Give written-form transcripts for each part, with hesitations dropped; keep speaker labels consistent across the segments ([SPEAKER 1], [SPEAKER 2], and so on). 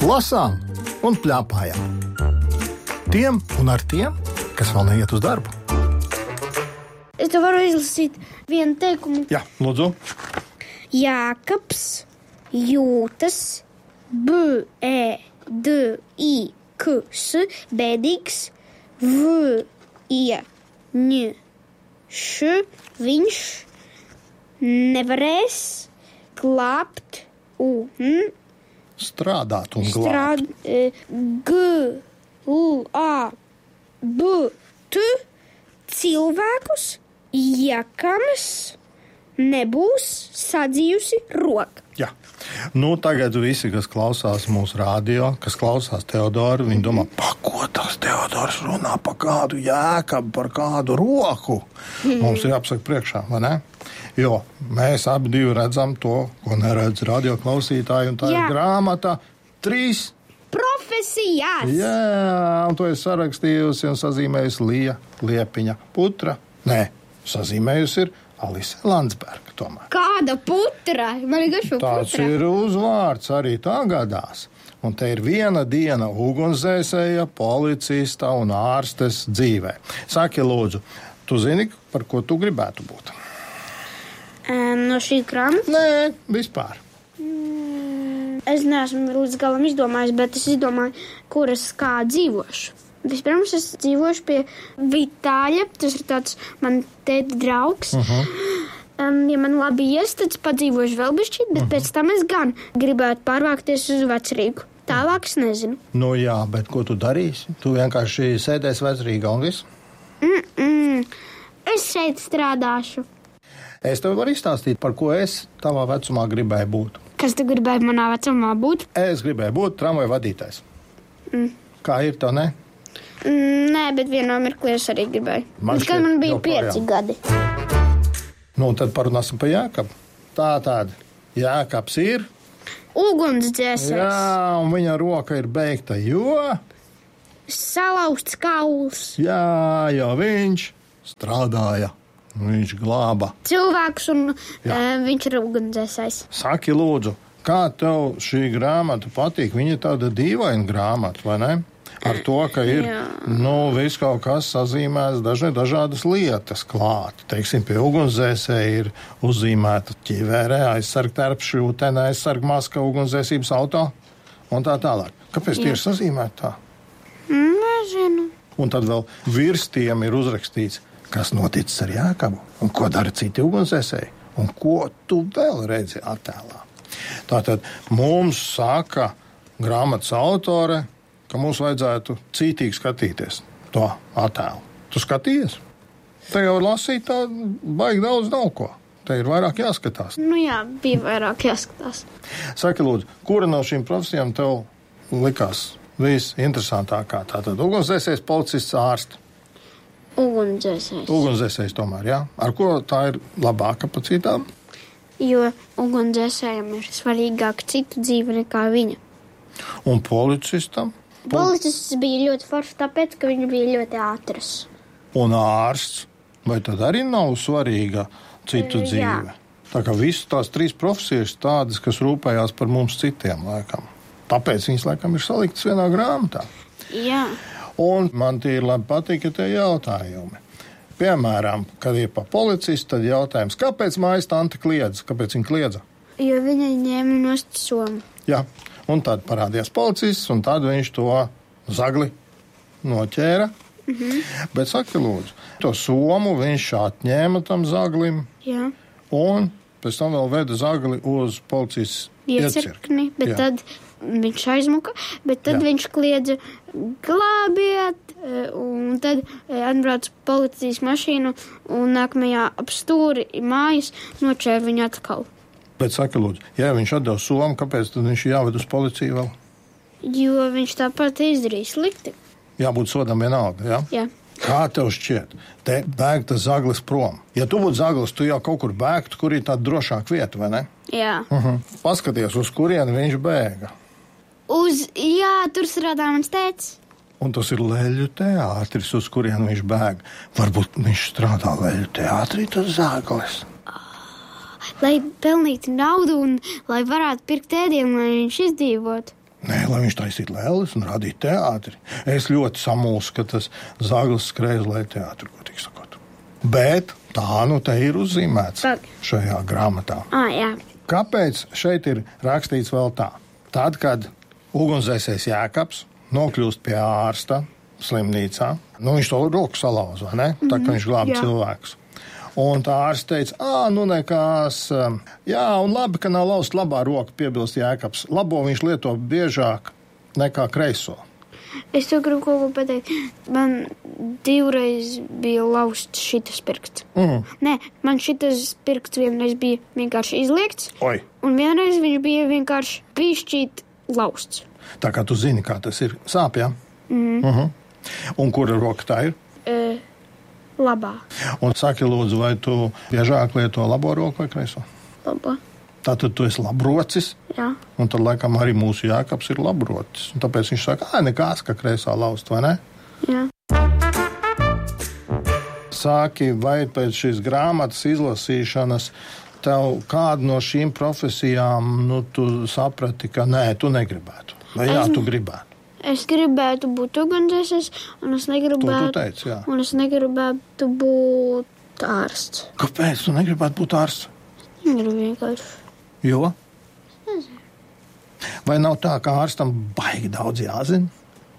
[SPEAKER 1] lasām un pļāpājām. Tiem un ar tiem, kas vēl neiet uz darbu.
[SPEAKER 2] Es tev varu izlasīt vienu teikumu.
[SPEAKER 1] Jā, lūdzu.
[SPEAKER 2] Jākabs jūtas B-E-D-I-K-S bēdīgs viņš nevarēs glābt un
[SPEAKER 1] strādāt un glābt.
[SPEAKER 2] Glābt cilvēkus, jakams nebūs sadzījusi roka.
[SPEAKER 1] Jā. Nu, tagad visi, kas klausās mūsu radio, kas klausās Teodoru, viņi domā, pa ko tas Teodors runā, pa kādu Jēkabu, par kādu roku. Mums ir jāpasaka priekšā, vai ne? Jo mēs abi divi redzam to, ko neredz radio klausītāji, un tā ir grāmata 3
[SPEAKER 2] profesijas.
[SPEAKER 1] Jā, un to ir sarakstījusi un sazīmējusi Lija Liepiņa Putra. Nē, sazīmējusi ir Alise Landsberga tomēr.
[SPEAKER 2] Kāda putra? Man ir gašo putra.
[SPEAKER 1] Tāds ir uzvārds, arī tā gadās. Un te ir viena diena ugunsdzēsēja, policista un ārstes dzīvē. Saki, lūdzu, tu zini, par ko tu gribētu būt?
[SPEAKER 2] No šī grāmatas?
[SPEAKER 1] Nē, vispār.
[SPEAKER 2] Es neesmu līdz galam izdomājis, bet es izdomāju, kur es kā dzīvošu. Vispirms es dzīvošu pie Vitāļa, tas ir tāds man tēta draugs. Ja man labi ies, tad padzīvošu vēl bišķīt, bet pēc tam es gan gribētu pārvākties uz Vecrīgu. Tālāk es nezinu.
[SPEAKER 1] Nu jā, bet ko tu darīsi? Tu vienkārši sēdēsi Vecrīgā un viss?
[SPEAKER 2] Es šeit strādāšu.
[SPEAKER 1] Es tev varu izstāstīt, par ko es tavā vecumā gribēju būt.
[SPEAKER 2] Kas tu gribēji manā vecumā būt?
[SPEAKER 1] Es gribēju būt tramvaju vadītājs. Kā ir to, ne?
[SPEAKER 2] Nē, bet vienā mirklī es arī gribēju. Kad man bija 5 gadi.
[SPEAKER 1] Nu, tad parunāsim par Jēkabu. Tātad, Jēkabs ir
[SPEAKER 2] ugunsdzēsējs.
[SPEAKER 1] Jā, un viņa roka ir beigta, jo
[SPEAKER 2] salauzts kauls.
[SPEAKER 1] Jā, jo viņš strādāja. Viņš glāba
[SPEAKER 2] cilvēks un viņš ir ugunsdzēsējs.
[SPEAKER 1] Saki, lūdzu, kā tev šī grāmata patīk? Viņa ir tāda dīvaina grāmata, vai ne? Ar to, ka ir, viss kaut kas sazīmēts dažādas lietas klāt. Teiksim, pie ugunsdzēsēja ir uzzīmēta ķivere, aizsarg terpšūtene, aizsarg maska ugunsdzēsības auto un tā tālāk. Kāpēc tie ir sazīmēti tā?
[SPEAKER 2] Nezinu.
[SPEAKER 1] Un tad vēl virs tiem ir uzrakstīts, kas noticis ar Jēkabu un ko dara citi ugunsdzēsēji un ko tu vēl redzi attēlā. Tātad mums saka grāmatas autore, ka mums vajadzētu cītīgi skatīties to attēlu. Tu skatījies? Te jau lasīt tā baigi daudz nav ko. Te ir vairāk jāskatās.
[SPEAKER 2] Nu jā, bija vairāk jāskatās.
[SPEAKER 1] Saki, lūdzu, kura no šīm profesijām tev likās visinteresantākā? Tātad ugunsdzēsējs, policists, ārsts.
[SPEAKER 2] Ugunsdzēsējs.
[SPEAKER 1] Ugunsdzēsējs tomēr, jā. Ar ko tā ir labāka pa citām?
[SPEAKER 2] Jo ugunsdzēsējam ir svarīgāk citu dzīve nekā viņa.
[SPEAKER 1] Un policistam?
[SPEAKER 2] Policists bija ļoti foršs, tāpēc, ka viņš bija ļoti ātrs.
[SPEAKER 1] Un ārsts? Vai tad arī nav svarīga citu dzīve? Tā kā visas tās 3 profesijas tādas, kas rūpējās par mums citiem laikam. Tāpēc viņas laikam ir saliktas vienā grāmatā.
[SPEAKER 2] Jā.
[SPEAKER 1] Un man tie ir labi patīk, ka tie jautājumi. Piemēram, kad ir pa policistu, tad jautājums, kāpēc mājas tante kliedza? Kāpēc viņa kliedza? Jo
[SPEAKER 2] viņa ņēma nost somu.
[SPEAKER 1] Jā. Un tad parādījās policists, un tad viņš to zagli noķēra. Bet saki, lūdzu, to somu viņš atņēma tam zaglim.
[SPEAKER 2] Jā.
[SPEAKER 1] Un pēc tam vēl veda zagli uz policijas iecirkni.
[SPEAKER 2] Bet tad viņš aizmuka, bet tad viņš kliedza glābiet, un tad atbrauc policijas mašīnu, un nākamajā ap stūri mājas noķēra viņu atkal.
[SPEAKER 1] Bet saka, lūdzu, ja viņš atdeva somu, kāpēc tad viņš jāved uz policiju vēl?
[SPEAKER 2] Jo viņš tāpat izdarīja slikti.
[SPEAKER 1] Jābūt sodam vienalga, jā?
[SPEAKER 2] Jā.
[SPEAKER 1] Kā tev šķiet? Te bēg tas zaglis prom. Ja tu būtu zaglis, tu jau kaut kur bēgtu, kur ir tāda drošāka vieta, vai ne?
[SPEAKER 2] Jā.
[SPEAKER 1] Paskaties, uz kurieni viņš bēga.
[SPEAKER 2] Jā, tur strādā mans tētis.
[SPEAKER 1] Un tas ir Leļu teātris, uz kurieni viņš bēg. Varbūt viņš strādā Leļu teātrī, tas zaglis.
[SPEAKER 2] Lai pelnītu naudu un lai varētu pirkt ēdienu, lai viņš izdzīvotu.
[SPEAKER 1] Nē, lai viņš taisītu lēles un radītu teātri. Es ļoti samulsu, ka tas Zaglis skrēja uz leju teātri, ko tik sakot. Bet tā nu te ir uzzīmēts šajā grāmatā.
[SPEAKER 2] Jā.
[SPEAKER 1] Kāpēc šeit ir rakstīts vēl tā? Tad, kad ugunsdzēsējs Jēkabs nokļūst pie ārsta slimnīcā, viņš to roku salauz, vai ne? Tā, ka viņš glāba cilvēkus. Un tā ārsts teica, nu nekas, jā, un labi, ka nav lauzt labā roka, piebilst Jēkabs. Labo viņš lieto biežāk nekā kreiso.
[SPEAKER 2] Es to gribu kaut ko pateikt. Man 2 reizes bija lausts šitas pirksts. Nē, man šitas pirksts vienreiz bija vienkārši izliekts.
[SPEAKER 1] Oi.
[SPEAKER 2] Un vienreiz viņš bija vienkārši pišķīt lausts.
[SPEAKER 1] Tā kā tu zini, kā tas ir sāp, jā? Un kura roka tā ir?
[SPEAKER 2] Labā.
[SPEAKER 1] Un saki, lūdzu, vai tu biežāk lieto labo roku vai kreiso?
[SPEAKER 2] Labā.
[SPEAKER 1] Tātad tu esi labrocis?
[SPEAKER 2] Jā.
[SPEAKER 1] Un tad, laikam, arī mūsu Jēkabs ir labrocis. Un tāpēc viņš saka, nekās, ka kreisā laust, vai ne?
[SPEAKER 2] Jā.
[SPEAKER 1] Saki, vai pēc šīs grāmatas izlasīšanas tev kādu no šīm profesijām, tu saprati, ka nē, tu negribētu? Vai jā, tu gribētu?
[SPEAKER 2] Es gribētu būt ugunsdzēsējs, un es negribētu.
[SPEAKER 1] Tu teici, jā.
[SPEAKER 2] Un es negribētu būt ārsts.
[SPEAKER 1] Kāpēc tu negribētu būt ārsts?
[SPEAKER 2] Negribu vienkārši.
[SPEAKER 1] Jo?
[SPEAKER 2] Nezinu.
[SPEAKER 1] Vai nav tā, ka ārstam baigi daudz jāzina?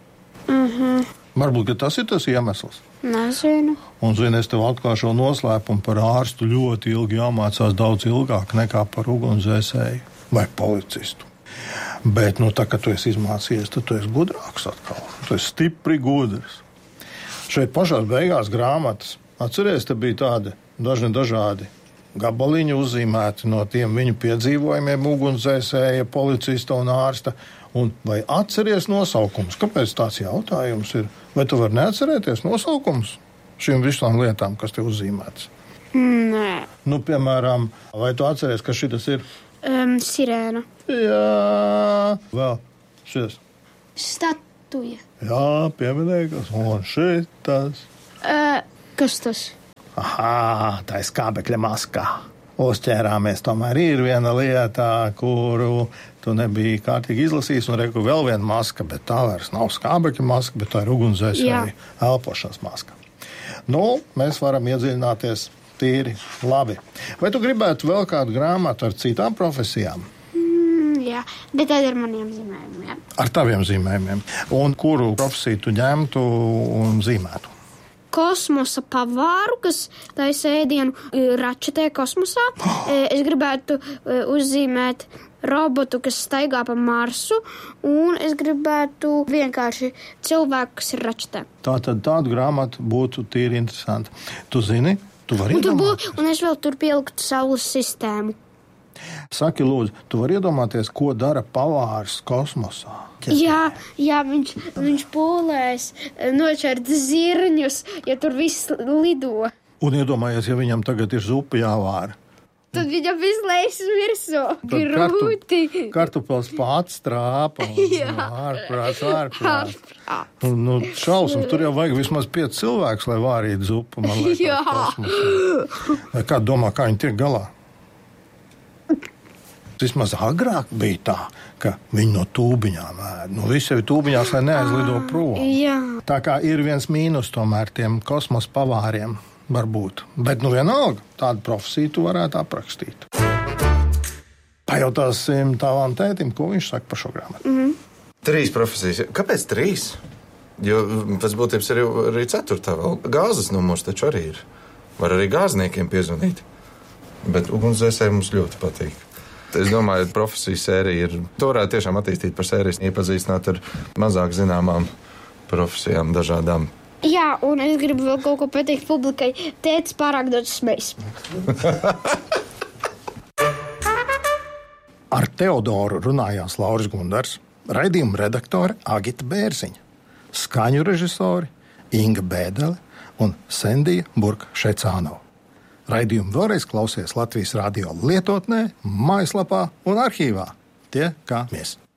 [SPEAKER 1] Varbūt, ka tas ir tas iemesls.
[SPEAKER 2] Nezinu.
[SPEAKER 1] Un, zini, es tev atklāšu noslēpumu par ārstu ļoti ilgi jāmācās daudz ilgāk nekā par ugunsdzēsēju vai policistu. Bet, tā, kad tu esi izmācījies, tad tu esi gudrāks atkal. Tu esi stipri gudrs. Šeit pašās beigās grāmatas, atceries, te bija tādi dažādi gabaliņi uzzīmēti no tiem viņu piedzīvojumiem ugunsdzēsēja, policista un ārsta. Un vai atceries nosaukums? Kāpēc tāds jautājums ir? Vai tu vari neatcerēties nosaukums šīm visām lietām, kas te uzzīmētas?
[SPEAKER 2] Nē.
[SPEAKER 1] Piemēram, vai tu atceries, ka šitas ir?
[SPEAKER 2] Sirēna.
[SPEAKER 1] Jā, vēl šis.
[SPEAKER 2] Statuja.
[SPEAKER 1] Jā, pieminējas, un šitas.
[SPEAKER 2] Kas tas?
[SPEAKER 1] Aha, tā ir skābekļa maskā. Uzķērāmies, tomēr ir viena lieta, kuru tu nebija kārtīgi izlasījis, un reku vēl viena maska, bet tā vairs nav skābekļa maska, bet tā ir ugunsdzēsēja elpošanas maska. Mēs varam iedziļināties tīri labi. Vai tu gribētu vēl kādu grāmatu ar citām profesijām?
[SPEAKER 2] Jā, bet tad ar maniem zīmējumiem.
[SPEAKER 1] Ar taviem zīmējumiem. Un kuru profesiju tu ņemtu un zīmētu?
[SPEAKER 2] Kosmosa pavāru, kas taisa ēdienu račetē kosmosā. Es gribētu uzzīmēt robotu, kas staigā pa Marsu, un es gribētu vienkārši cilvēku, kas ir račetē. Tāda grāmata būtu tīri interesanta. Tu zini, tu vari iedomāties. Un es vēl tur pieliktu saules sistēmu.
[SPEAKER 1] Saki, lūdzu, tu vari iedomāties, ko dara pavārs kosmosā?
[SPEAKER 2] Jā, viņš pūlēs noķert zirņus, ja tur viss lido.
[SPEAKER 1] Un iedomājies, ja viņam tagad ir zupa jāvāra.
[SPEAKER 2] Tad viņam viss lejas virsū. Grūti.
[SPEAKER 1] Kartupels pats trāpa. Ārprāts. Šausmas, tur jau vajag vismaz 5 cilvēkus, lai vārītu zupu. Man liekas, kosmosā. Vai kā domā, kā viņi tiek galā? Vismaz agrāk bija tā, ka viņi no tūbiņām ēd. Visi jau tūbiņās, lai neaizlido prom.
[SPEAKER 2] Jā.
[SPEAKER 1] Tā kā ir viens mīnus tomēr tiem kosmosa pavāriem varbūt. Bet vienalga, tādu profesiju tu varētu aprakstīt. Pajautāsim tavam tētim, ko viņš saka par šo grāmatu.
[SPEAKER 3] 3 profesijas. Kāpēc 3? Jo pēc būtības ir arī 4. vēl. Gāzes numurs taču arī ir. Var arī gāzniekiem piezvanīt. Bet ugunsdzēsēji mums ļoti patīk. Es domāju, ka profesijas sērija ir. To varētu tiešām attīstīt par sērijas, iepazīstināt ar mazāk zināmām profesijām dažādām.
[SPEAKER 2] Jā, un es gribu vēl kaut ko pateikt publikai. Tētis pārāk daudz smejas.
[SPEAKER 1] Ar Teodoru runājās Lauris Gundars, raidījuma redaktore Agita Bērziņa, skaņu režisori Inga Bēdele un Sendija Burka-Šecānova. Raidījumu vēlreiz klausies Latvijas radio lietotnē, mājaslapā un arhīvā. Tie kā mēs.